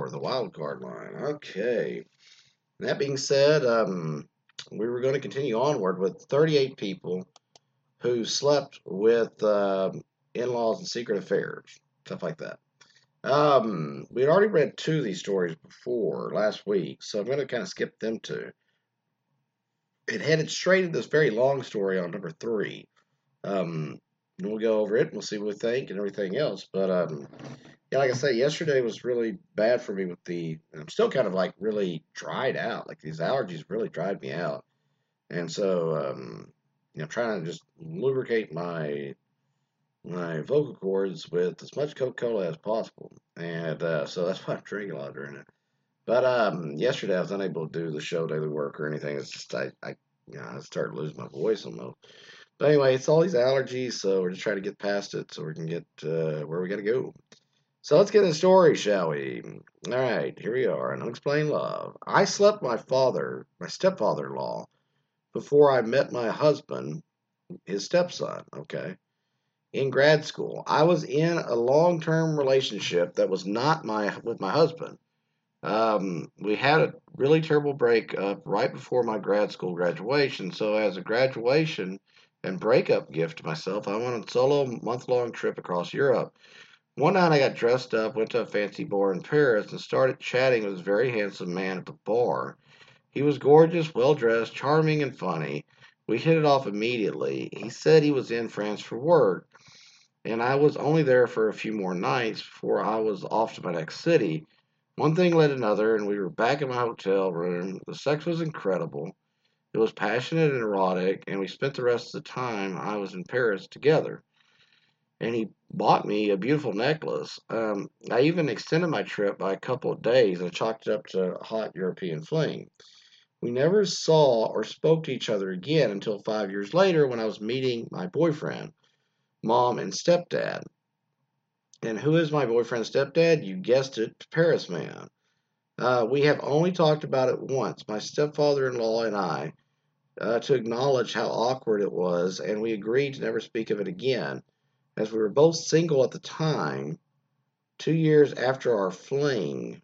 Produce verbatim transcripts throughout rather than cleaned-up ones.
for the wild card line. Okay. That being said, um, we were going to continue onward with thirty-eight people who slept with um, in-laws and secret affairs, stuff like that. Um, we had already read two of these stories before last week, so I'm going to kind of skip them two. It headed straight into this very long story on number three. Um, and we'll go over it and we'll see what we think and everything else. But um, yeah, like I say, yesterday was really bad for me with the. I'm still kind of like really dried out. Like these allergies really dried me out, and so um, you know, I'm trying to just lubricate my my vocal cords with as much Coca-Cola as possible, and uh, so that's why I'm drinking a lot during it. But um, yesterday I was unable to do the show daily work or anything. It's just I, I you know, I started losing my voice almost. But anyway, it's all these allergies, so we're just trying to get past it so we can get uh, where we got to go. So let's get in the story, shall we? All right, here we are. An unexplained love. I slept with my father, my stepfather-in-law, before I met my husband, his stepson. Okay, in grad school, I was in a long-term relationship that was not my with my husband. Um, we had a really terrible breakup right before my grad school graduation. So, as a graduation and breakup gift to myself, I went on a solo month long trip across Europe. One night I got dressed up, went to a fancy bar in Paris, and started chatting with this very handsome man at the bar. He was gorgeous, well dressed, charming, and funny. We hit it off immediately. He said he was in France for work, and I was only there for a few more nights before I was off to my next city. One thing led to another, and we were back in my hotel room. The sex was incredible. It was passionate and erotic, and we spent the rest of the time I was in Paris together. And he bought me a beautiful necklace. Um, I even extended my trip by a couple of days and chalked it up to a hot European fling. We never saw or spoke to each other again until five years later when I was meeting my boyfriend, mom, and stepdad. And who is my boyfriend's stepdad? You guessed it, Paris Man. Uh, we have only talked about it once, my stepfather in law and I, uh, to acknowledge how awkward it was, and we agreed to never speak of it again. As we were both single at the time, two years after our fling,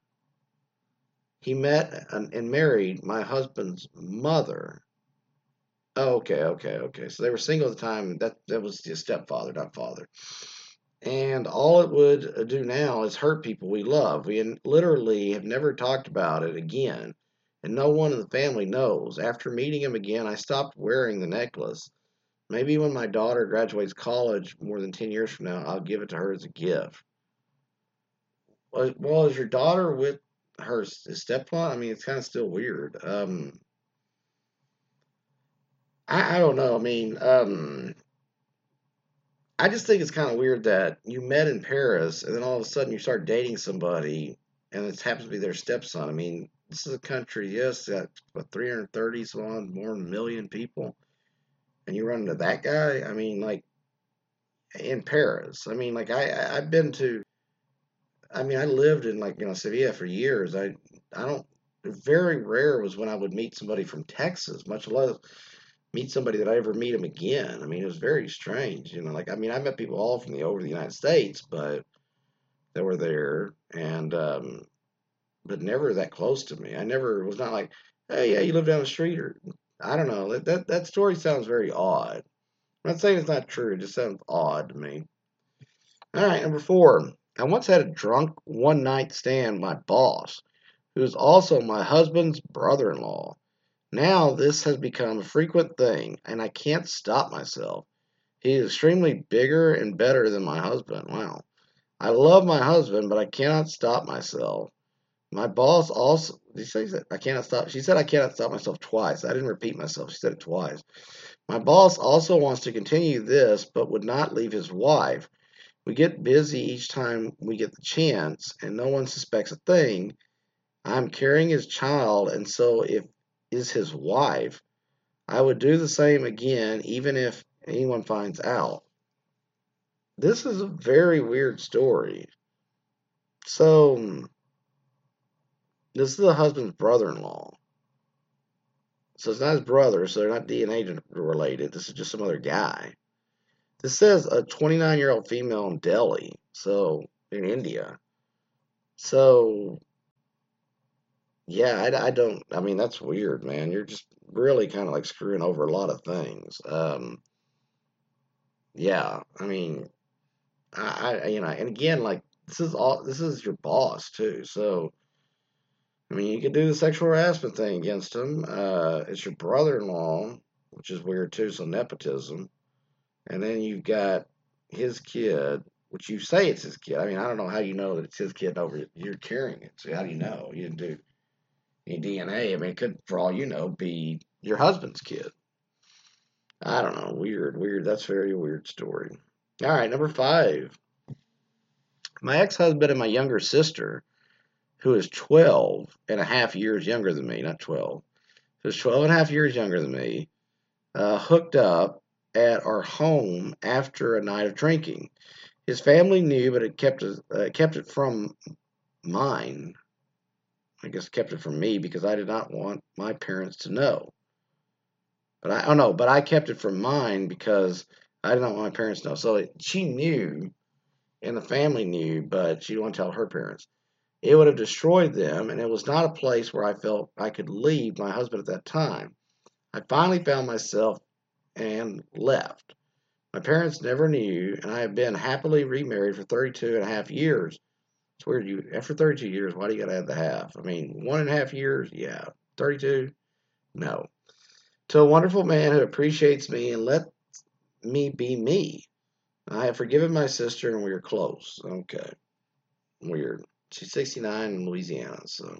he met and, and married my husband's mother. Oh, okay, okay, okay. So they were single at the time. That that was his stepfather, not father. And all it would uh, do now is hurt people we love. We literally have never talked about it again, and no one in the family knows. After meeting him again, I stopped wearing the necklace. Maybe when my daughter graduates college more than ten years from now, I'll give it to her as a gift. Well, well is your daughter with her stepfather? I mean, it's kind of still weird. Um, I, I don't know. I mean, um, I just think it's kind of weird that you met in Paris and then all of a sudden you start dating somebody and it happens to be their stepson. I mean, this is a country, yes, that what three hundred thirty some odd more than a million people, and you run into that guy. I mean, like in Paris. I mean, like I I- I've been to. I mean, I lived in like you know Sevilla for years. I I don't. Very rare was when I would meet somebody from Texas, much less meet somebody that I ever meet them again. I mean, it was very strange, you know. Like, I mean, I met people all from the over the United States, but that were there, and um, but never that close to me. I never was not like, hey, yeah, you live down the street, or I don't know. That that, that story sounds very odd. I'm not saying it's not true. It just sounds odd to me. All right, number four. I once had a drunk one night stand with my boss, who is also my husband's brother-in-law. Now this has become a frequent thing, and I can't stop myself. He is extremely bigger and better than my husband. Wow. I love my husband, but I cannot stop myself. My boss also, did you say that? I cannot stop. She said I cannot stop myself twice. I didn't repeat myself. She said it twice. My boss also wants to continue this, but would not leave his wife. We get busy each time we get the chance, and no one suspects a thing. I'm carrying his child, and so if is his wife, I would do the same again, even if anyone finds out. This is a very weird story. So, this is the husband's brother in law. So, it's not his brother, so they're not D N A related. This is just some other guy. This says a twenty-nine year old female in Delhi, so in India. So, yeah, I, I don't. I mean, that's weird, man. You're just really kind of like screwing over a lot of things. Um, yeah, I mean, I, I, you know, and again, like this is all. This is your boss too, so. I mean, you could do the sexual harassment thing against him. Uh, it's your brother-in-law, which is weird too, so nepotism. And then you've got his kid, which you say it's his kid. I mean, I don't know how you know that it's his kid over you're carrying it. So how do you know? You didn't do any D N A. I mean, it could, for all you know, be your husband's kid. I don't know. Weird, weird. That's a very weird story. All right, number five. My ex-husband and my younger sister, who is twelve and a half years younger than me, not twelve, who's twelve and a half years younger than me, uh, hooked up at our home after a night of drinking. His family knew, but it kept it, uh, kept it from mine. I guess kept it from me because I did not want my parents to know. But I, oh no, but I kept it from mine because I did not want my parents to know. So it, she knew, and the family knew, but she didn't want to tell her parents. It would have destroyed them, and it was not a place where I felt I could leave my husband at that time. I finally found myself and left. My parents never knew, and I have been happily remarried for thirty-two and a half years. It's weird. You after thirty-two years, why do you got to add the half? I mean, one and a half years, yeah. thirty-two, no. To a wonderful man who appreciates me and let me be me. I have forgiven my sister, and we are close. Okay, weird. She's sixty-nine in Louisiana, so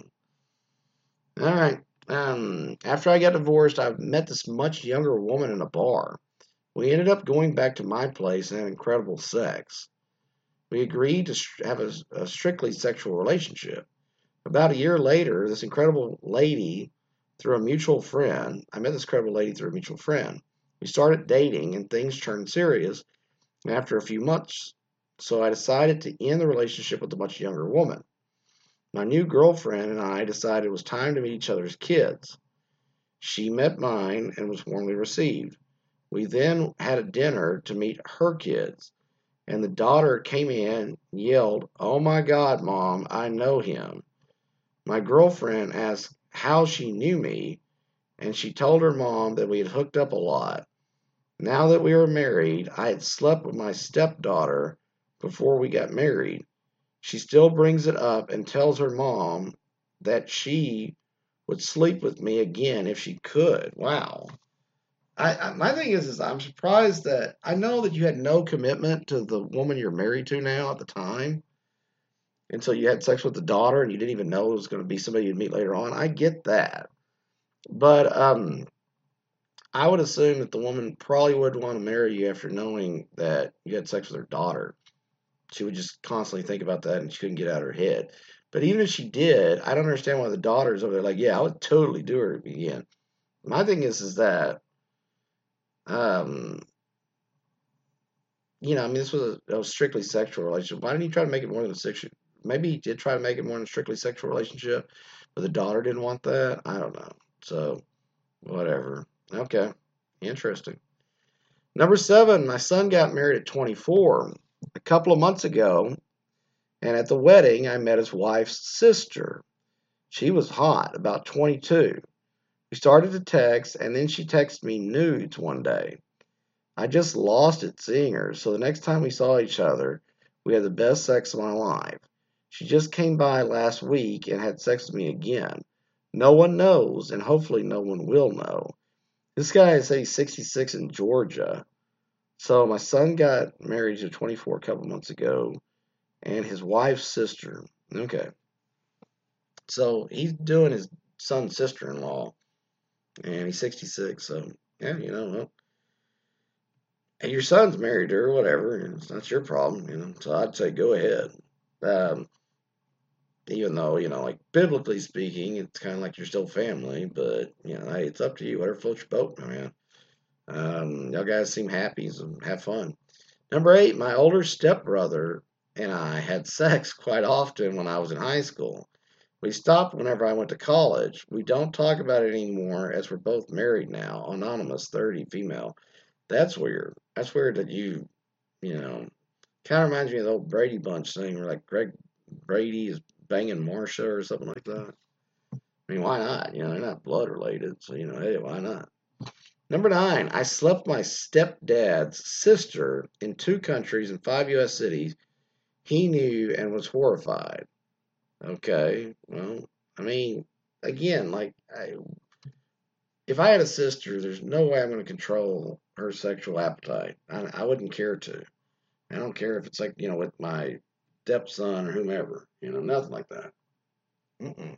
all right. Um, after I got divorced, I met this much younger woman in a bar. We ended up going back to my place and had incredible sex. We agreed to have a, a strictly sexual relationship. About a year later, this incredible lady, through a mutual friend, I met this incredible lady through a mutual friend. We started dating and things turned serious after a few months. So I decided to end the relationship with the much younger woman. My new girlfriend and I decided it was time to meet each other's kids. She met mine and was warmly received. We then had a dinner to meet her kids, and the daughter came in and yelled, "Oh my God, Mom, I know him." My girlfriend asked how she knew me, and she told her mom that we had hooked up a lot. Now that we were married, I had slept with my stepdaughter before we got married. She still brings it up and tells her mom that she would sleep with me again if she could. Wow. I, I my thing is, is I'm surprised that I know that you had no commitment to the woman you're married to now at the time, and so you had sex with the daughter and you didn't even know it was going to be somebody you'd meet later on. I get that, but um, I would assume that the woman probably would want to marry you after knowing that you had sex with her daughter. She would just constantly think about that and she couldn't get out of her head. But even if she did, I don't understand why the daughter's over there like, yeah, I would totally do her again. My thing is, is that um, you know, I mean, this was a, a strictly sexual relationship. Why didn't he try to make it more than a sexual? Maybe he did try to make it more than a strictly sexual relationship, but the daughter didn't want that. I don't know. So, whatever. Okay. Interesting. Number seven, my son got married at twenty-four a couple of months ago, and at the wedding, I met his wife's sister. She was hot, about twenty-two. We started to text, and then she texted me nudes one day. I just lost it seeing her, so the next time we saw each other, we had the best sex of my life. She just came by last week and had sex with me again. No one knows, and hopefully no one will know. This guy said he's sixty-six in Georgia. So my son got married to twenty-four a couple months ago, and his wife's sister. Okay. So he's doing his son's sister-in-law, and he's sixty-six, so yeah, you know, well, and your son's married to her, whatever. It's not your problem, you know. So I'd say go ahead. Um, even though you know, like biblically speaking, it's kind of like you're still family, but you know, hey, it's up to you. Whatever floats your boat, man. Um, y'all guys seem happy, so have fun. Number eight, my older stepbrother and I had sex quite often when I was in high school. We stopped whenever I went to college. We don't talk about it anymore as we're both married now. Anonymous, thirty, female. That's weird. That's weird that you, you know, kind of reminds me of the old Brady Bunch thing where like Greg Brady is banging Marsha or something like that. I mean, why not? You know, they're not blood related, so you know, hey, why not? Number nine, I slept with my stepdad's sister in two countries in five U S cities. He knew and was horrified. Okay, well, I mean, again, like, I, if I had a sister, there's no way I'm going to control her sexual appetite. I, I wouldn't care to. I don't care if it's like, you know, with my stepson or whomever, you know, nothing like that. Mm-mm.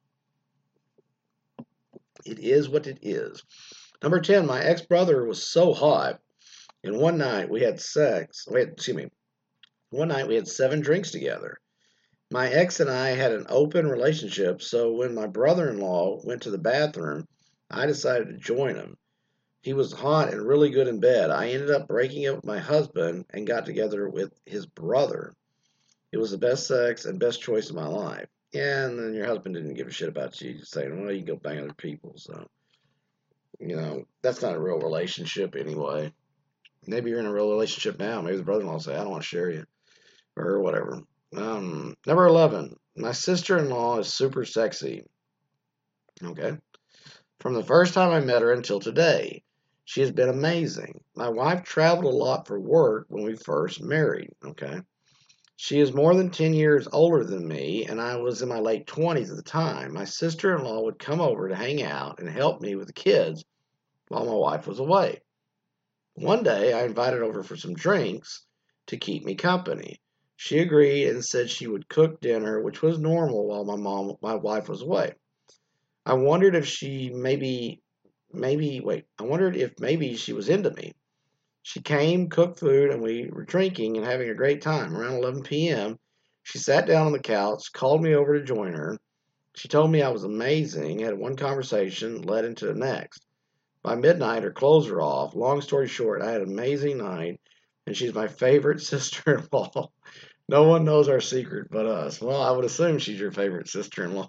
It is what it is. Number ten, my ex brother was so hot, and one night we had sex. We had, excuse me, one night we had seven drinks together. My ex and I had an open relationship, so when my brother in law went to the bathroom, I decided to join him. He was hot and really good in bed. I ended up breaking up with my husband and got together with his brother. It was the best sex and best choice of my life. Yeah, and then your husband didn't give a shit about you, just saying, well, you can go bang other people. So, you know, that's not a real relationship anyway. Maybe you're in a real relationship now. Maybe the brother in law will say, I don't want to share you, or whatever. Um, number eleven, my sister in law is super sexy. Okay. From the first time I met her until today, she has been amazing. My wife traveled a lot for work when we first married. Okay. She is more than ten years older than me, and I was in my late twenties at the time. My sister in law would come over to hang out and help me with the kids while my wife was away. One day, I invited her over for some drinks to keep me company. She agreed and said she would cook dinner, which was normal while my mom, my wife was away. I wondered if she maybe, maybe, wait, I wondered if maybe she was into me. She came, cooked food, and we were drinking and having a great time. Around eleven p m, she sat down on the couch, called me over to join her. She told me I was amazing, had one conversation, led into the next. By midnight, her clothes were off. Long story short, I had an amazing night, and she's my favorite sister in law. No one knows our secret but us. Well, I would assume she's your favorite sister in law.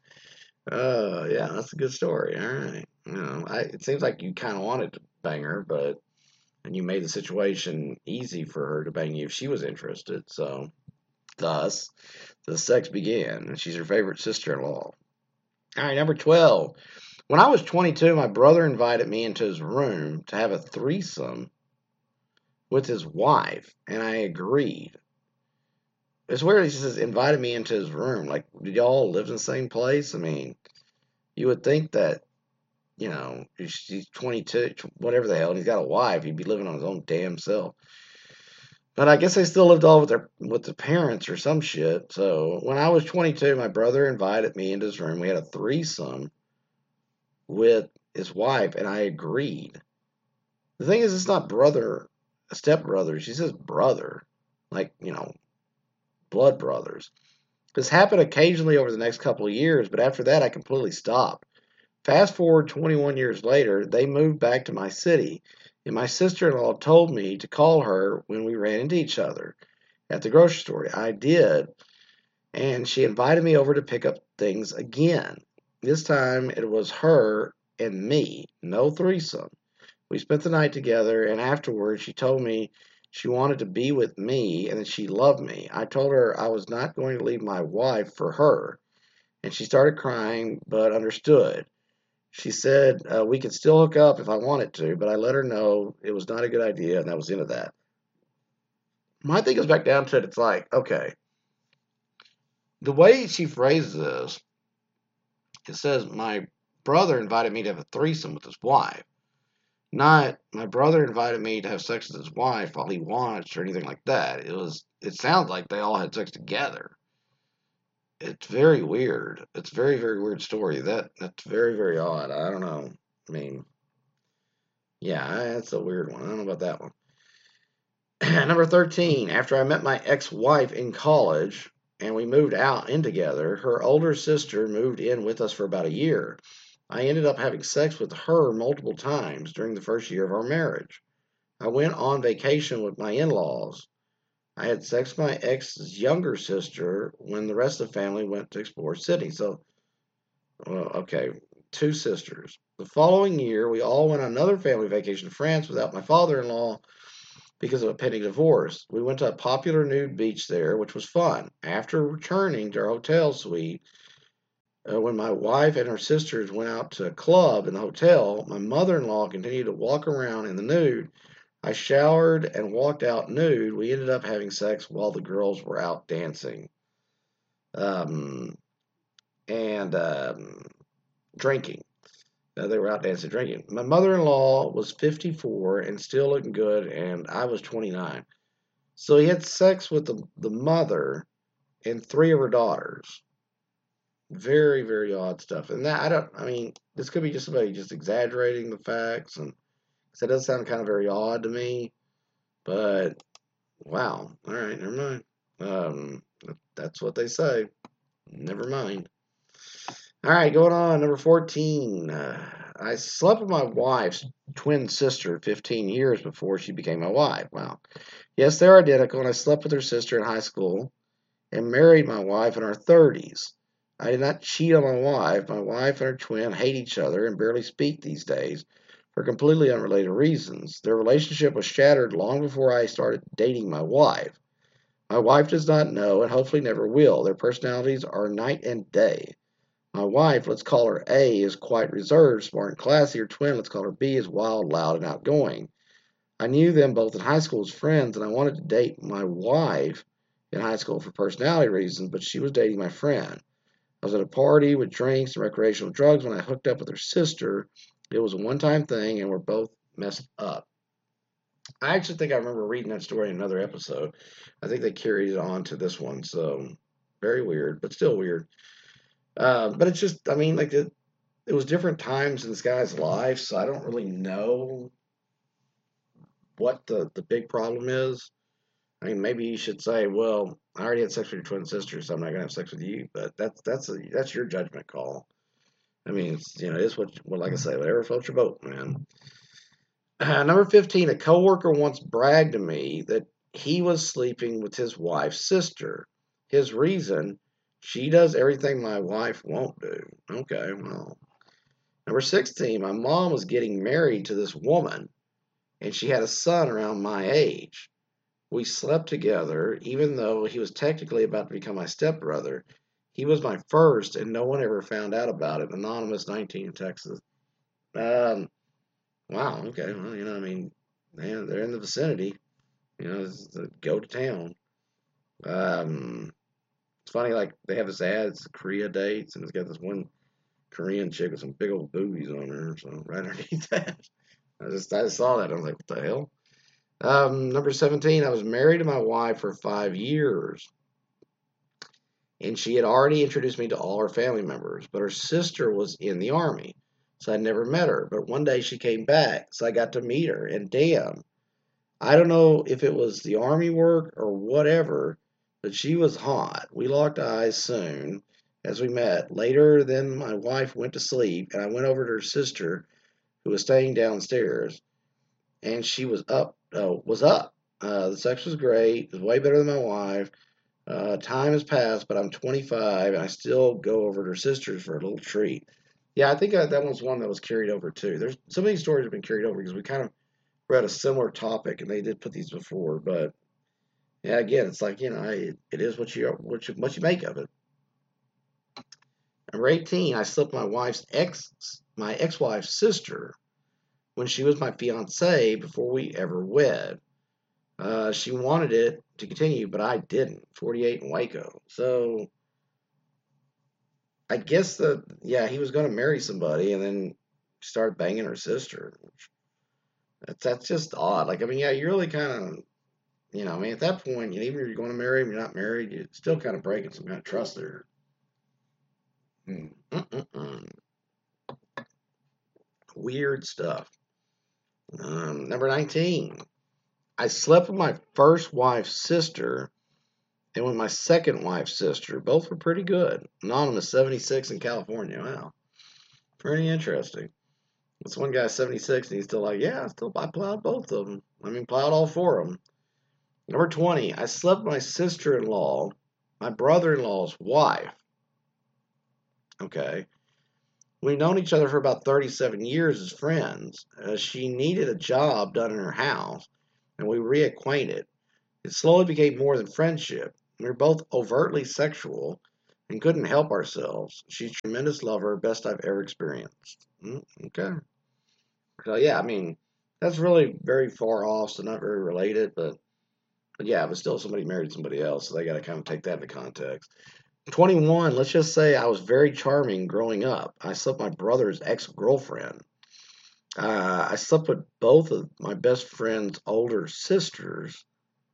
Uh, yeah, that's a good story. All right. You know, I, it seems like you kind of wanted to bang her, but and you made the situation easy for her to bang you if she was interested. So, thus, the sex began, and she's her favorite sister in law. All right, number twelve. When I was twenty-two, my brother invited me into his room to have a threesome with his wife, and I agreed. It's weird he says invited me into his room. Like, did y'all live in the same place? I mean, you would think that, you know, he's twenty-two, whatever the hell, and he's got a wife, he'd be living on his own damn self. But I guess they still lived all with their with the parents or some shit. So when I was twenty-two, my brother invited me into his room. We had a threesome with his wife, and I agreed. The thing is, it's not brother, step brother. She says brother, like, you know, blood brothers. This happened occasionally over the next couple of years, but after that, I completely stopped. Fast forward twenty-one years later, they moved back to my city, and my sister in law told me to call her when we ran into each other at the grocery store. I did, and she invited me over to pick up things again. This time it was her and me, no threesome. We spent the night together, and afterwards she told me she wanted to be with me and that she loved me. I told her I was not going to leave my wife for her, and she started crying but understood. She said uh, we could still hook up if I wanted to, but I let her know it was not a good idea, and that was the end of that. My thing goes back down to it. It's like, okay, the way she phrases this, it says my brother invited me to have a threesome with his wife. Not my brother invited me to have sex with his wife while he watched or anything like that. It was. It sounds like they all had sex together. It's very weird. It's a very very weird story. That that's very very odd. I don't know. I mean, yeah, that's a weird one. I don't know about that one. Number thirteen. After I met my ex-wife in college and we moved out in together, her older sister moved in with us for about a year. I ended up having sex with her multiple times during the first year of our marriage. I went on vacation with my in laws. I had sex with my ex's younger sister when the rest of the family went to explore Sydney. So, well, okay, two sisters. The following year, we all went on another family vacation to France without my father in law because of a pending divorce. We went to a popular nude beach there, which was fun. After returning to our hotel suite, Uh, when my wife and her sisters went out to a club in the hotel, my mother in law continued to walk around in the nude. I showered and walked out nude. We ended up having sex while the girls were out dancing um, and um, drinking. Uh, they were out dancing, drinking. My mother in law was fifty-four and still looking good, and I was twenty-nine. So he had sex with the, the mother and three of her daughters. Very, very odd stuff. And that, I don't, I mean, this could be just somebody just exaggerating the facts, and that does sound kind of very odd to me, but wow. All right, never mind. Um, that's what they say. Never mind. All right, going on. Number fourteen. Uh, I slept with my wife's twin sister fifteen years before she became my wife. Wow. Yes, they're identical, and I slept with her sister in high school and married my wife in our thirties. I did not cheat on my wife. My wife and her twin hate each other and barely speak these days for completely unrelated reasons. Their relationship was shattered long before I started dating my wife. My wife does not know and hopefully never will. Their personalities are night and day. My wife, let's call her A, is quite reserved, smart, and classy. Her twin, let's call her B, is wild, loud, and outgoing. I knew them both in high school as friends, and I wanted to date my wife in high school for personality reasons, but she was dating my friend. I was at a party with drinks and recreational drugs when I hooked up with her sister. It was a one time thing, and we're both messed up. I actually think I remember reading that story in another episode. I think they carried it on to this one, so very weird, but still weird. Uh, but it's just, I mean, like it, it was different times in this guy's life, so I don't really know what the, the big problem is. I mean, maybe you should say, "Well, I already had sex with your twin sister, so I'm not gonna have sex with you." But that's that's a, that's your judgment call. I mean, it's, you know, it's what, well, like I say, whatever floats your boat, man. Uh, number fifteen, a coworker once bragged to me that he was sleeping with his wife's sister. His reason, she does everything my wife won't do. Okay, well. Number sixteen, my mom was getting married to this woman, and she had a son around my age. We slept together, even though he was technically about to become my stepbrother. He was my first, and no one ever found out about it. Anonymous nineteen in Texas. Um, wow, okay. Well, you know, I mean, man, they're in the vicinity. You know, go to town. Um, it's funny, like, they have this ad, it's Korea dates, and it's got this one Korean chick with some big old boobies on her. So, right underneath that. I just, I just saw that. I was like, what the hell? Um, number seventeen, I was married to my wife for five years. And she had already introduced me to all her family members, but her sister was in the army, so I never met her. But one day she came back, so I got to meet her, and damn, I don't know if it was the army work or whatever, but she was hot. We locked eyes soon as we met. Later, then my wife went to sleep, and I went over to her sister, who was staying downstairs, and she was up. Uh, was up. Uh, the sex was great. It was way better than my wife. Uh, time has passed, but I'm twenty-five, and I still go over to her sister's for a little treat. Yeah, I think uh, that was one that was carried over too. There's some of these stories have been carried over because we kind of read a similar topic, and they did put these before. But yeah, again, it's like, you know, it, it is what you what you what you make of it. Number eighteen, I slept with my wife's ex my ex-wife's sister when she was my fiance before we ever wed. Uh, she wanted it to continue, but I didn't. forty-eight in Waco. So I guess that, yeah, he was going to marry somebody and then start banging her sister. That's that's just odd. Like, I mean, yeah, you really kind of, you know, I mean, at that point, you know, even if you're going to marry him, you're not married, you're still kind of breaking some kind of trust there. Mm-mm-mm. Weird stuff. Um, number nineteen. I slept with my first wife's sister and with my second wife's sister. Both were pretty good. Anonymous seventy-six in California. Wow. Pretty interesting. This one guy's seventy-six and he's still like, yeah, I still I plowed both of them. I mean, plowed all four of them. Number twenty, I slept with my sister-in-law, my brother-in-law's wife. Okay. We've known each other for about thirty-seven years as friends. Uh, she needed a job done in her house, and we reacquainted. It slowly became more than friendship. We were both overtly sexual, and couldn't help ourselves. She's a tremendous lover, best I've ever experienced. Mm, okay. So yeah, I mean, that's really very far off, so not very related, but but yeah, but still somebody married somebody else, so they got to kind of take that into context. twenty-one, let's just say I was very charming growing up. I slept with my brother's ex-girlfriend. Uh, I slept with both of my best friend's older sisters.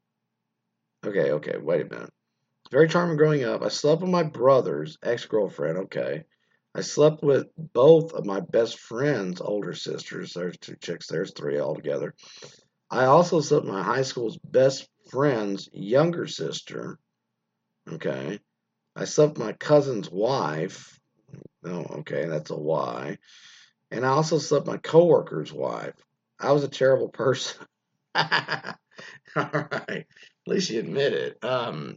Okay, okay, wait a minute. Very charming growing up. I slept with my brother's ex-girlfriend. Okay. I slept with both of my best friend's older sisters. There's two chicks. There's three altogether. I also slept with my high school's best friend's younger sister. Okay. I slept with my cousin's wife. Oh, okay, that's a Y. And I also slept with my coworker's wife. I was a terrible person. All right. At least you admit it. Um,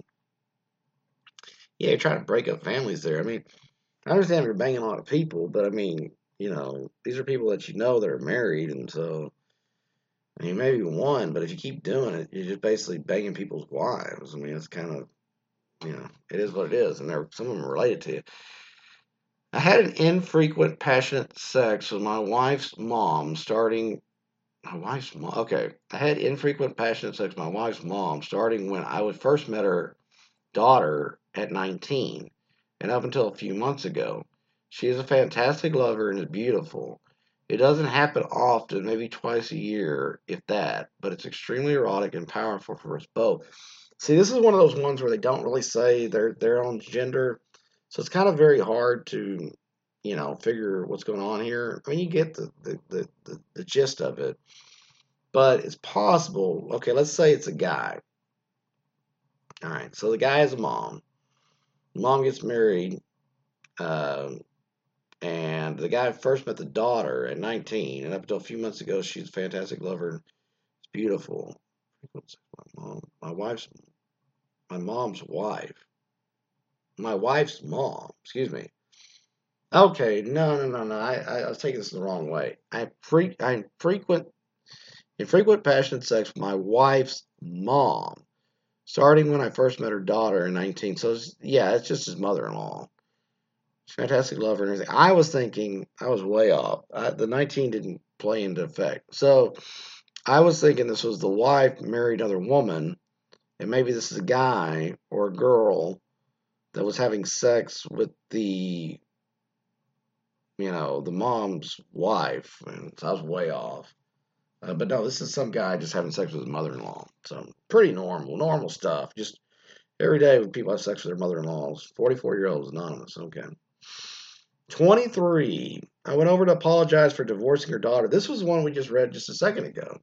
yeah, you're trying to break up families there. I mean, I understand you're banging a lot of people, but I mean, you know, these are people that you know that are married, and so I mean, maybe one, but if you keep doing it, you're just basically banging people's wives. I mean, it's kind of, you know, it is what it is, and they're some of them are related to you. I had an infrequent, passionate sex with my wife's mom, starting my wife's mom. Okay, I had infrequent, passionate sex with my wife's mom, starting when I would first met her daughter at nineteen, and up until a few months ago. She is a fantastic lover and is beautiful. It doesn't happen often, maybe twice a year, if that, but it's extremely erotic and powerful for us both. See, this is one of those ones where they don't really say their their own gender, so it's kind of very hard to, you know, figure what's going on here. I mean, you get the the, the, the, the gist of it, but it's possible. Okay, let's say it's a guy. All right, so the guy has a mom. Mom gets married, uh, and the guy first met the daughter at nineteen, and up until a few months ago, she's a fantastic lover. It's beautiful. My mom, my wife's, my mom's wife, my wife's mom. Excuse me. Okay, no, no, no, no. I, I, I was taking this the wrong way. I freak, I frequent, in frequent passionate sex with my wife's mom, starting when I first met her daughter in nineteen. So it's, yeah, it's just his mother-in-law. Fantastic lover and everything. I was thinking I was way off. I, the nineteen didn't play into effect. So I was thinking this was the wife married another woman, and maybe this is a guy or a girl that was having sex with the, you know, the mom's wife. And so I was way off. Uh, but no, this is some guy just having sex with his mother-in-law. So pretty normal, normal stuff. Just every day when people have sex with their mother-in-laws. forty-four-year-old is anonymous. Okay. twenty-three. I went over to apologize for divorcing her daughter. This was one we just read just a second ago.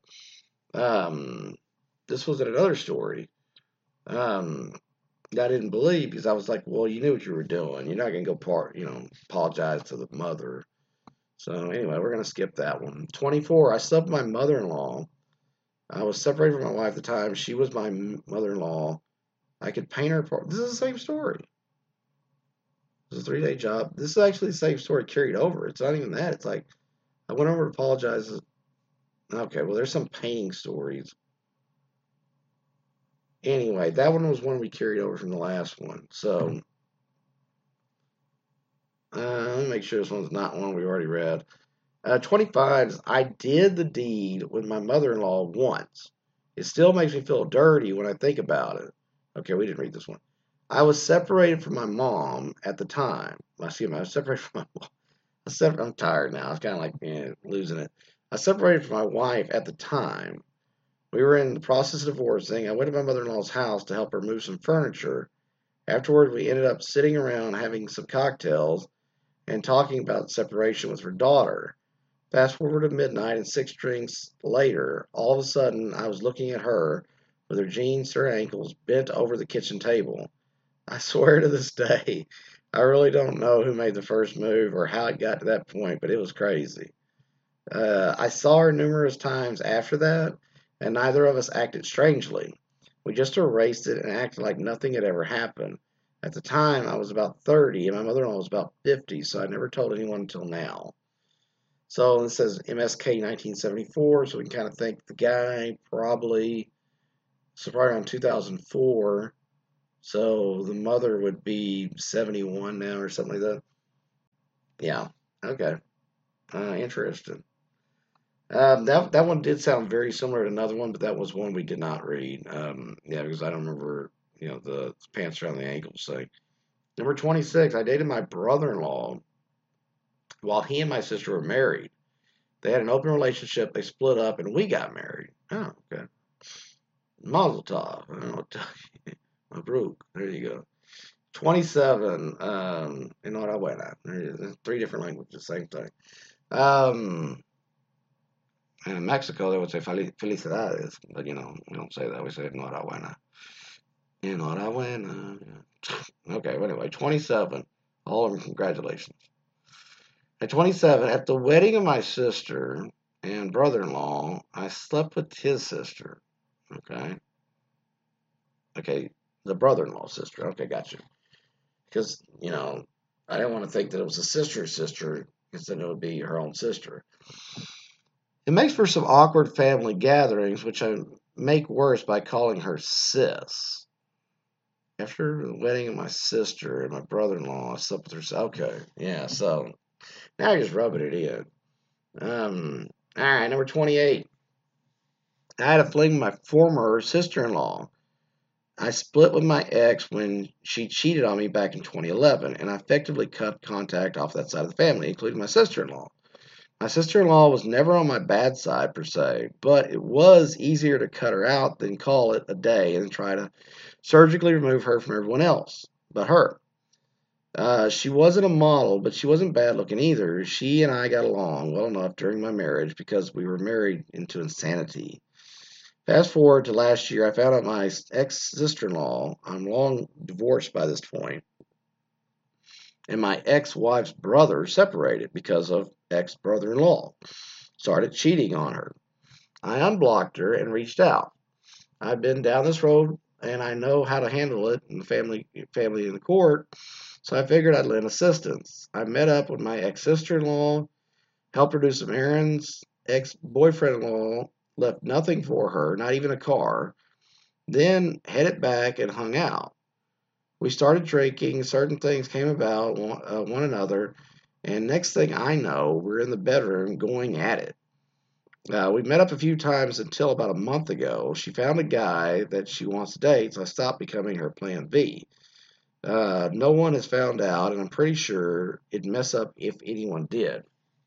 Um, this was in another story. Um, that I didn't believe because I was like, well, you knew what you were doing. You're not going to go part, you know, apologize to the mother. So anyway, we're going to skip that one. twenty-four. I slept with my mother-in-law. I was separated from my wife at the time. She was my mother-in-law. I could paint her apart. This is the same story. This is a three-day job. This is actually the same story carried over. It's not even that. It's like I went over to apologize. Okay, well, there's some painting stories. Anyway, that one was one we carried over from the last one. So, uh, let me make sure this one's not one we already read. Uh, twenty-five is I did the deed with my mother-in-law once. It still makes me feel dirty when I think about it. Okay, we didn't read this one. I was separated from my mom at the time. Excuse me, I was separated from my mom. I separ- I'm tired now. I was kind of like yeah, losing it. I separated from my wife at the time. We were in the process of divorcing. I went to my mother-in-law's house to help her move some furniture. Afterward, we ended up sitting around having some cocktails and talking about separation with her daughter. Fast forward to midnight and six drinks later, all of a sudden I was looking at her with her jeans to her ankles bent over the kitchen table. I swear to this day, I really don't know who made the first move or how it got to that point, but it was crazy. Uh, I saw her numerous times after that, and neither of us acted strangely. We just erased it and acted like nothing had ever happened. At the time, I was about thirty, and my mother-in-law was about fifty, so I never told anyone until now. So it says M S K nineteen seventy-four, so we can kind of think the guy probably, so probably around two thousand four. So the mother would be seventy-one now or something like that. Yeah. Okay. Uh, interesting. Um, that that one did sound very similar to another one, but that was one we did not read. Um, yeah, because I don't remember, you know, the pants around the ankles thing. Number twenty-six, I dated my brother-in-law while he and my sister were married. They had an open relationship, they split up, and we got married. Oh, okay. Mazel tov. I don't know what to tell you. Mabruk. There you go. twenty-seven, um, enhorabuena. There's three different languages, same thing. Um, in Mexico, they would say felicidades, but you know, we don't say that. We say enhorabuena. Enhorabuena. Okay, well, anyway, twenty-seven. All of them, congratulations. At twenty-seven, at the wedding of my sister and brother in law, I slept with his sister. Okay. Okay, the brother in law's sister. Okay, gotcha. Because, you know, I didn't want to think that it was a sister's sister, because then it would be her own sister. It makes for some awkward family gatherings, which I make worse by calling her sis. After the wedding of my sister and my brother-in-law, I slept with her. Okay, yeah. So now you're just rubbing it in. Um, all right, number twenty-eight. I had a fling with my former sister-in-law. I split with my ex when she cheated on me back in twenty eleven, and I effectively cut contact off that side of the family, including my sister-in-law. My sister-in-law was never on my bad side per se, but it was easier to cut her out than call it a day and try to surgically remove her from everyone else but her. Uh, she wasn't a model, but she wasn't bad looking either. She and I got along well enough during my marriage because we were married into insanity. Fast forward to last year, I found out my ex sister in law, I'm long divorced by this point, and my ex wife's brother separated because of ex brother in law. Started cheating on her. I unblocked her and reached out. I've been down this road and I know how to handle it in the family family in the court, so I figured I'd lend assistance. I met up with my ex sister in law, helped her do some errands. Ex boyfriend in law left nothing for her, not even a car, then headed back and hung out. We started drinking, certain things came about one, uh, one another, and next thing I know, we're in the bedroom going at it. Uh, we met up a few times until about a month ago. She found a guy that she wants to date, so I stopped becoming her plan B. Uh, no one has found out, and I'm pretty sure it'd mess up if anyone did.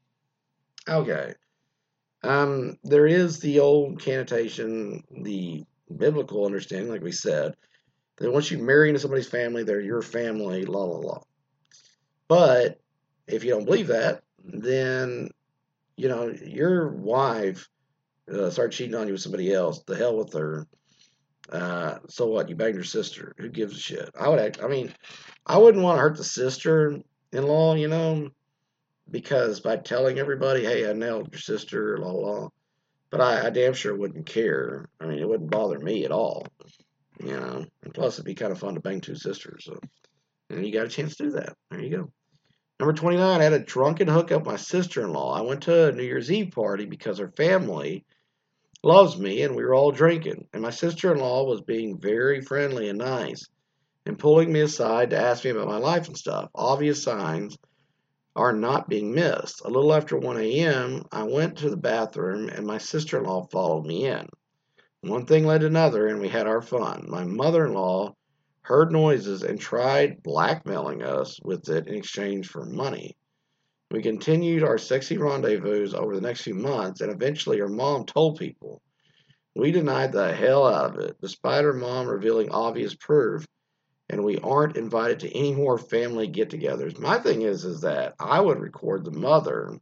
Okay. Um, there is the old connotation, the biblical understanding, like we said, that once you marry into somebody's family, they're your family, la la la. But if you don't believe that, then you know your wife uh, started cheating on you with somebody else. The hell with her. Uh, so what? You banged your sister. Who gives a shit? I would act. I mean, I wouldn't want to hurt the sister-in-law, you know, because by telling everybody, "Hey, I nailed your sister," la la. But I, I damn sure wouldn't care. I mean, it wouldn't bother me at all, you know. And plus, it'd be kind of fun to bang two sisters. So, and you got a chance to do that. There you go. Number twenty-nine, I had a drunken hookup with my sister-in-law. I went to a New Year's Eve party because her family loves me and we were all drinking. And my sister-in-law was being very friendly and nice and pulling me aside to ask me about my life and stuff. Obvious signs are not being missed. A little after one a m, I went to the bathroom and my sister-in-law followed me in. One thing led to another and we had our fun. My mother-in-law heard noises and tried blackmailing us with it in exchange for money. We continued our sexy rendezvous over the next few months, and eventually her mom told people. We denied the hell out of it, despite her mom revealing obvious proof, and we aren't invited to any more family get-togethers. My thing is, is that I would record the mother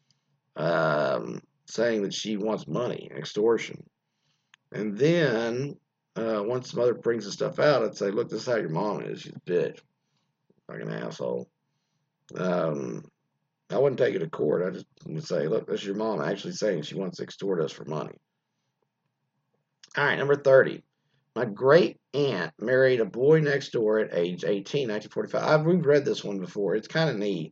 um, saying that she wants money, extortion, and then uh, once the mother brings the stuff out, I'd say, "Look, this is how your mom is. She's a bitch, fucking asshole." Um, I wouldn't take it to court. I just would say, look, this is your mom actually saying she wants to extort us for money. All right, number thirty. My great aunt married a boy next door at age eighteen, nineteen forty-five. I've we've read this one before. It's kind of neat.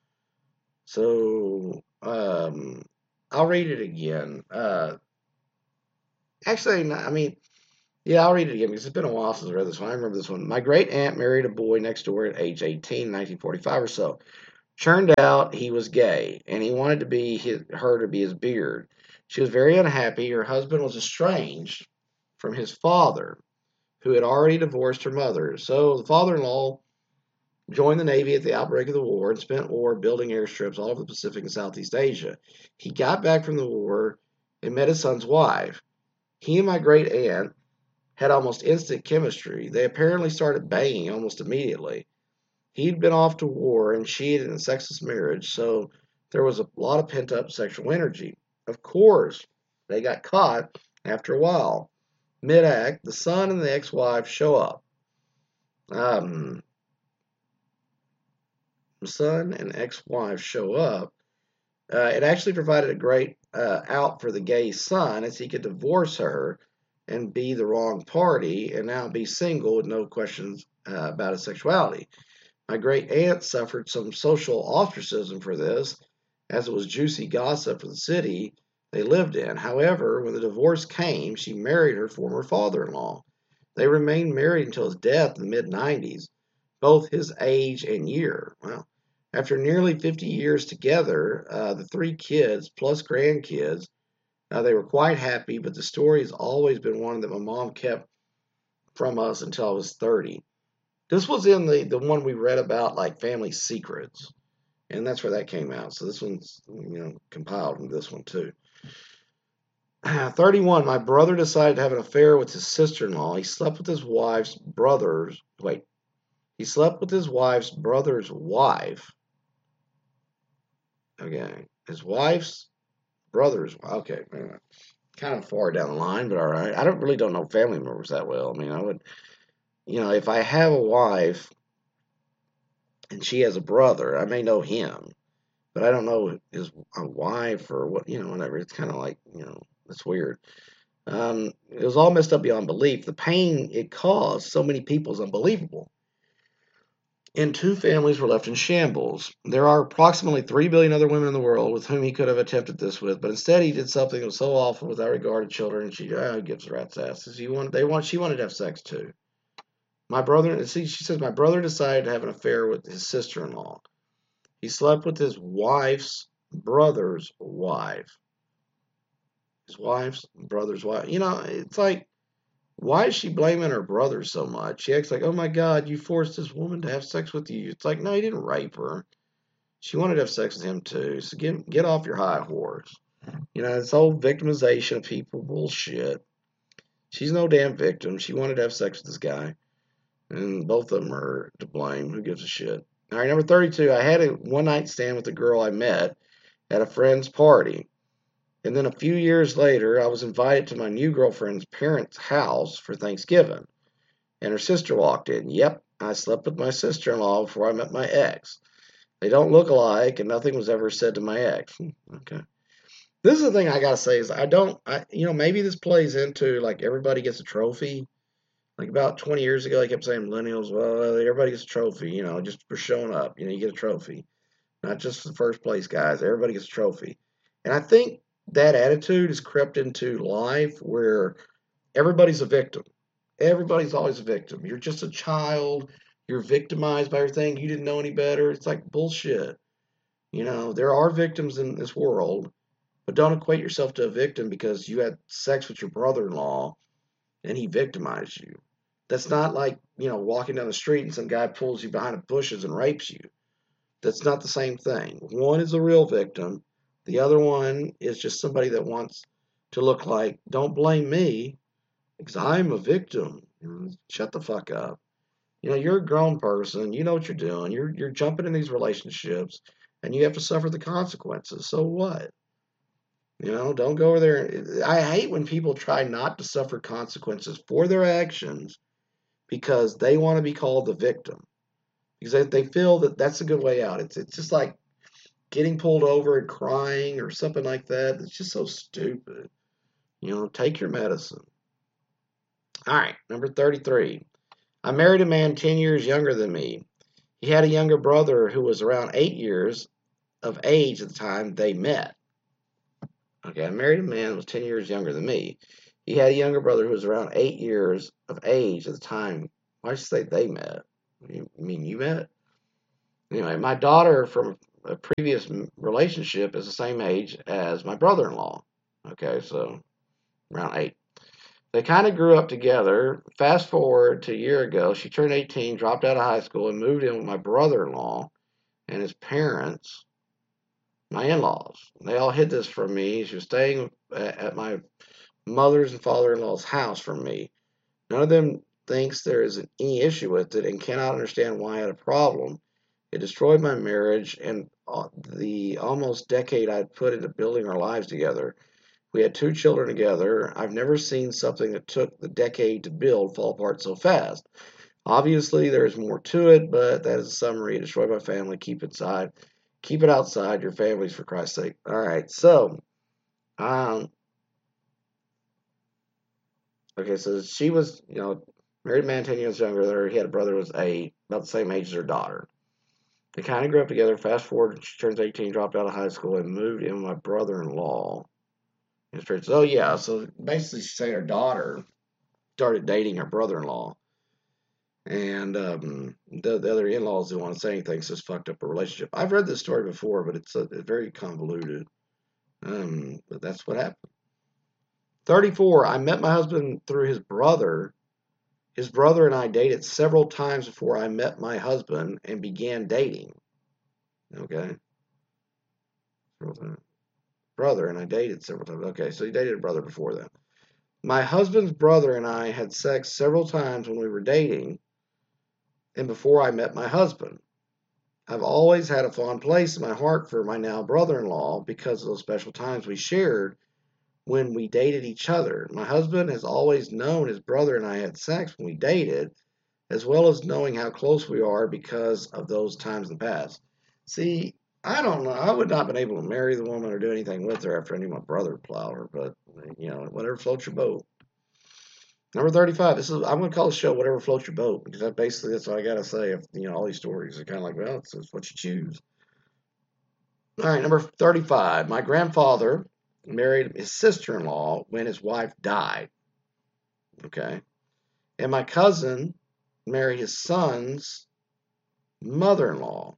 So um, I'll read it again. Uh, actually, I mean, Yeah, I'll read it again because it's been a while since I read this one. I remember this one. My great aunt married a boy next door at age eighteen, nineteen forty-five or so. Turned out he was gay, and he wanted to be his, her to be his beard. She was very unhappy. Her husband was estranged from his father, who had already divorced her mother. So the father-in-law joined the Navy at the outbreak of the war and spent war building airstrips all over the Pacific and Southeast Asia. He got back from the war and met his son's wife. He and my great aunt had almost instant chemistry. They apparently started banging almost immediately. He'd been off to war and she had in a sexless marriage, so there was a lot of pent up sexual energy. Of course, they got caught after a while. Mid act, the son and the ex wife show up. Um, the son and ex wife show up. Uh, it actually provided a great uh, out for the gay son as he could divorce her and be the wrong party and now be single with no questions uh, about his sexuality. My great aunt suffered some social ostracism for this, as it was juicy gossip for the city they lived in. However, when the divorce came, she married her former father in law. They remained married until his death in the mid nineties, both his age and year. Well, after nearly fifty years together, uh, the three kids plus grandkids, uh, they were quite happy, but the story has always been one that my mom kept from us until I was thirty. This was in the, the one we read about, like Family Secrets, and that's where that came out. So this one's, you know, compiled in this one too. thirty-one. My brother decided to have an affair with his sister-in-law. He slept with his wife's brother's. Wait, he slept with his wife's brother's wife. Okay, his wife's brother's. Okay, kind of far down the line, but all right. I don't really don't know family members that well. I mean, I would, you know, if I have a wife and she has a brother, I may know him, but I don't know his a wife or what, you know, whatever. It's kind of like, you know, it's weird. Um, it was all messed up beyond belief. The pain it caused so many people is unbelievable. And two families were left in shambles. There are approximately three billion other women in the world with whom he could have attempted this with, but instead he did something that was so awful without regard to children. And she, oh, gives a rat's ass. She wanted, they want, she wanted to have sex too. My brother, see, she says, my brother decided to have an affair with his sister-in-law. He slept with his wife's brother's wife. His wife's brother's wife. You know, it's like, why is she blaming her brother so much? She acts like, oh my God, you forced this woman to have sex with you. It's like, no, he didn't rape her. She wanted to have sex with him too. So get, get off your high horse. You know, this whole victimization of people bullshit. She's no damn victim. She wanted to have sex with this guy. And both of them are to blame. Who gives a shit? All right, number thirty-two. I had a one night stand with a girl I met at a friend's party. And then a few years later, I was invited to my new girlfriend's parents' house for Thanksgiving. And her sister walked in. Yep, I slept with my sister-in-law before I met my ex. They don't look alike, and nothing was ever said to my ex. Okay. This is the thing I gotta say is I don't, I you know, maybe this plays into like everybody gets a trophy. Like about twenty years ago, they kept saying millennials, well, everybody gets a trophy, you know, just for showing up. You know, you get a trophy. Not just the first place guys, everybody gets a trophy. And I think that attitude has crept into life where everybody's a victim. Everybody's always a victim. You're just a child. You're victimized by everything. You didn't know any better. It's like bullshit. You know, there are victims in this world, but don't equate yourself to a victim because you had sex with your brother in law and he victimized you. That's not like, you know, walking down the street and some guy pulls you behind the bushes and rapes you. That's not the same thing. One is a real victim. The other one is just somebody that wants to look like, don't blame me because I'm a victim. Shut the fuck up. You know, you're a grown person. You know what you're doing. You're you're jumping in these relationships, and you have to suffer the consequences. So what? You know, don't go over there. I hate when people try not to suffer consequences for their actions because they want to be called the victim. Because they, they feel that that's a good way out. It's it's just like getting pulled over and crying or something like that. It's just so stupid. You know, take your medicine. All right, number thirty-three. I married a man ten years younger than me. He had a younger brother who was around eight years of age at the time they met. Okay, I married a man who was ten years younger than me. He had a younger brother who was around eight years of age at the time. Why should you say they met? You mean you met? Anyway, my daughter from a previous relationship is the same age as my brother-in-law. Okay, so around eight. They kind of grew up together. Fast forward to a year ago, she turned eighteen, dropped out of high school, and moved in with my brother-in-law and his parents, my in-laws. They all hid this from me. She was staying at my mother's and father-in-law's house from me. None of them thinks there is any issue with it and cannot understand why I had a problem. It destroyed my marriage and the almost decade I'd put into building our lives together. We had two children together. I've never seen something that took the decade to build fall apart so fast. Obviously, there is more to it, but that is a summary. Destroy my family. Keep it inside. Keep it outside your families, for Christ's sake. All right, so, um, okay, so she was, you know, married man ten years younger than her. He had a brother who was eight, about the same age as her daughter. They kind of grew up together. Fast forward, she turns eighteen, dropped out of high school, and moved in with my brother-in-law. His parents. Oh yeah, so basically, she's saying her daughter started dating her brother-in-law, and um, the, the other in-laws didn't want to say anything, so it's fucked up a relationship. I've read this story before, but it's, uh, it's very convoluted. Um, but that's what happened. thirty-four. I met my husband through his brother. His brother and I dated several times before I met my husband and began dating. Okay. Brother and I dated several times. Okay, so he dated a brother before that. My husband's brother and I had sex several times when we were dating and before I met my husband. I've always had a fond place in my heart for my now brother-in-law because of those special times we shared when we dated each other. My husband has always known his brother and I had sex when we dated, as well as knowing how close we are because of those times in the past. See, I don't know. I would not have been able to marry the woman or do anything with her after I knew my brother plowed her, but, you know, whatever floats your boat. Number thirty-five. This is I'm going to call the show "Whatever Floats Your Boat" because that basically that's what I got to say. If you know all these stories are kind of like, well, it's, it's what you choose. All right, number thirty-five. My grandfather married his sister-in-law when his wife died. Okay, and my cousin married his son's mother-in-law.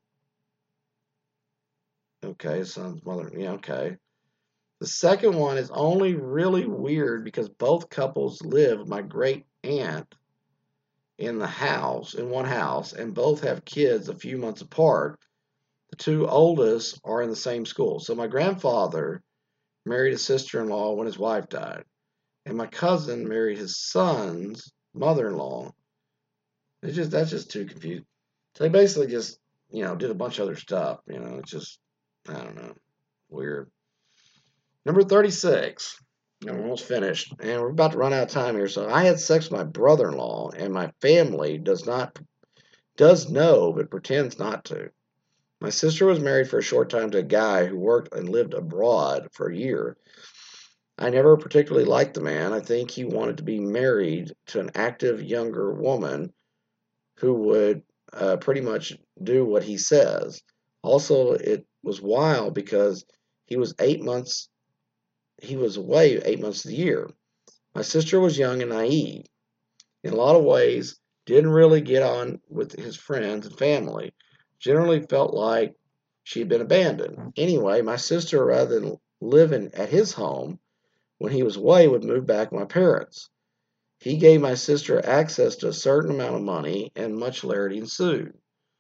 Okay, his son's mother. Yeah, okay. The second one is only really weird because both couples live with my great aunt in the house, in one house, and both have kids a few months apart. The two oldest are in the same school. So my grandfather married his sister-in-law when his wife died, and my cousin married his son's mother-in-law. It's just that's just too confusing. So they basically just, you know, did a bunch of other stuff. You know, it's just I don't know, weird. Number thirty-six. And we're almost finished, and we're about to run out of time here. So I had sex with my brother-in-law, and my family does not does know, but pretends not to. My sister was married for a short time to a guy who worked and lived abroad for a year. I never particularly liked the man. I think he wanted to be married to an active younger woman who would uh, pretty much do what he says. Also, it was wild because he was eight months he was away eight months of the year. My sister was young and naive. In a lot of ways, didn't really get on with his friends and family. Generally felt like she had been abandoned. Anyway, my sister, rather than living at his home when he was away, would move back with my parents. He gave my sister access to a certain amount of money, and much hilarity ensued.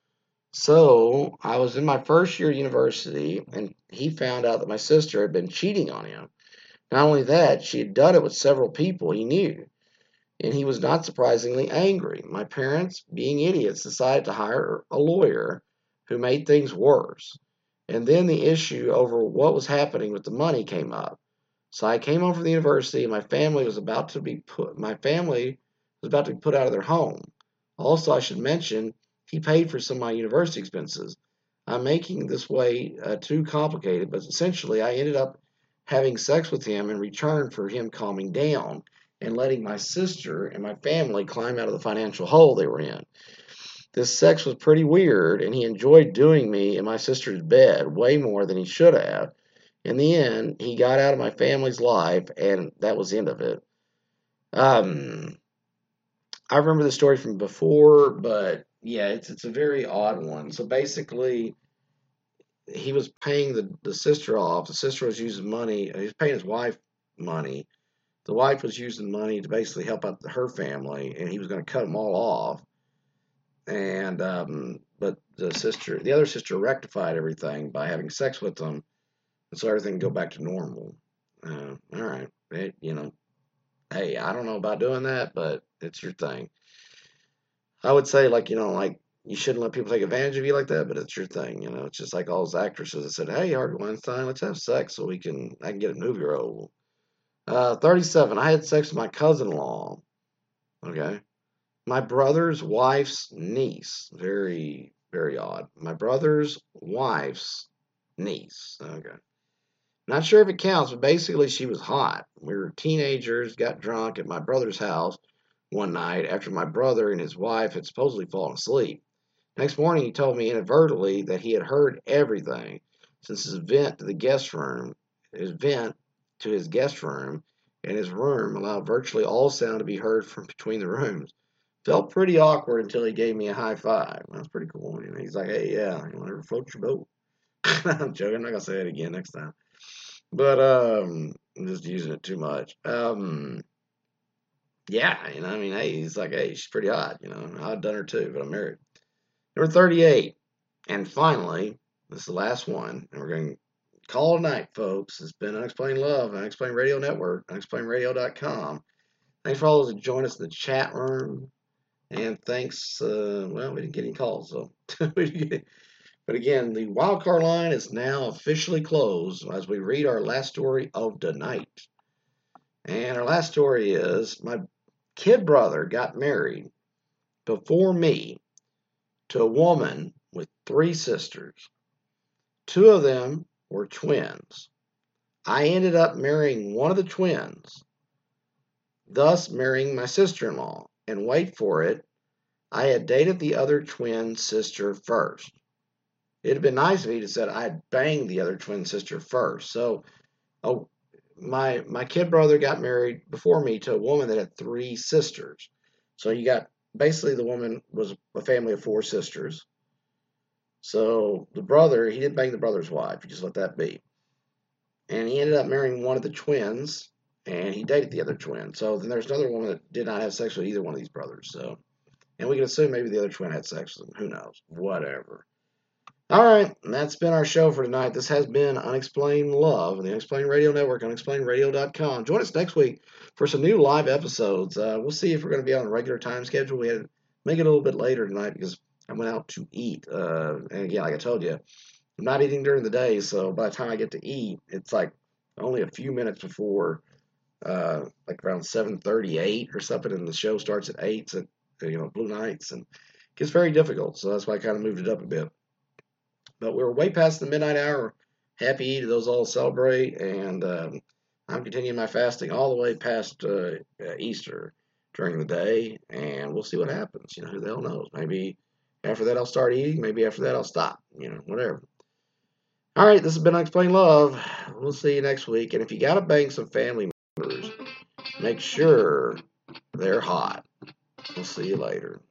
So, I was in my first year of university, and he found out that my sister had been cheating on him. Not only that, she had done it with several people he knew, and he was not surprisingly angry. My parents, being idiots, decided to hire a lawyer who made things worse. And then the issue over what was happening with the money came up. So I came home from the university, and my family was about to be put. My family was about to be put out of their home. Also, I should mention he paid for some of my university expenses. I'm making this way uh, too complicated, but essentially, I ended up having sex with him in return for him calming down and letting my sister and my family climb out of the financial hole they were in. This sex was pretty weird, and he enjoyed doing me in my sister's bed way more than he should have. In the end, he got out of my family's life, and that was the end of it. Um, I remember the story from before, but yeah, it's it's a very odd one. So basically, he was paying the, the sister off. The sister was using money. He was paying his wife money. The wife was using money to basically help out her family, and he was going to cut them all off. And um, but the sister, the other sister, rectified everything by having sex with them, and so everything go back to normal. Uh, all right, it, you know, hey, I don't know about doing that, but it's your thing. I would say, like, you know, like, you shouldn't let people take advantage of you like that, but it's your thing, you know. It's just like all those actresses that said, "Hey, Harvey Weinstein, let's have sex so we can I can get a movie role." Uh, thirty-seven. I had sex with my cousin-in-law. Okay, my brother's wife's niece. Very, very odd. My brother's wife's niece. Okay. Not sure if it counts, but basically she was hot. We were teenagers, got drunk at my brother's house one night after my brother and his wife had supposedly fallen asleep. Next morning, he told me inadvertently that he had heard everything since his vent to the guest room, his vent to his guest room, and his room allowed virtually all sound to be heard from between the rooms. Felt pretty awkward until he gave me a high five. That's pretty cool. You know, he's like, "Hey, yeah, you want to float your boat?" I'm joking. I'm not gonna say it again next time. But um, I'm just using it too much. Um, yeah, you know, I mean, hey, he's like, "Hey, she's pretty hot." You know, I've done her too, but I'm married. Number thirty-eight. And finally, this is the last one, and we're going to call it a night, folks. It's been Unexplained Love, Unexplained Radio Network, unexplained radio dot com. Thanks for all those that joined us in the chat room. And thanks, uh, well, we didn't get any calls, so. But again, the wildcard line is now officially closed as we read our last story of the night. And our last story is my kid brother got married before me to a woman with three sisters. Two of them were twins. I ended up marrying one of the twins, thus marrying my sister in law. And wait for it, I had dated the other twin sister first. It'd have been nice if he'd have said I had banged the other twin sister first. So, oh, my my kid brother got married before me to a woman that had three sisters. So you got basically the woman was a family of four sisters. So the brother, he didn't bang the brother's wife. He just let that be. And he ended up marrying one of the twins, and he dated the other twin. So then there's another woman that did not have sex with either one of these brothers. So, and we can assume maybe the other twin had sex with him. Who knows? Whatever. All right, and that's been our show for tonight. This has been Unexplained Love, the Unexplained Radio Network, unexplained radio dot com. Join us next week for some new live episodes. Uh, we'll see if we're going to be on a regular time schedule. We had to make it a little bit later tonight because I went out to eat. Uh, and again, like I told you, I'm not eating during the day, so by the time I get to eat, it's like only a few minutes before, uh, like around seven thirty-eight or something, and the show starts at eight. So, you know, Blue Nights, and it gets very difficult. So that's why I kind of moved it up a bit. But we're way past the midnight hour. Happy to those all celebrate, and um, I'm continuing my fasting all the way past uh, Easter during the day, and we'll see what happens. You know, who the hell knows? Maybe after that I'll start eating. Maybe after that I'll stop. You know, whatever. All right, this has been Unexplained Love. We'll see you next week. And if you got to bang some family members, make sure they're hot. We'll see you later.